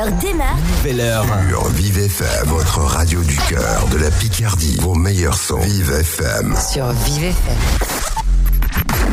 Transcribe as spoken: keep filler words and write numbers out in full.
heure démarre. Nouvelle heure. Sur Vive F M, votre radio du cœur de la Picardie. Vos meilleurs sons. Vive F M. Sur Vive F M.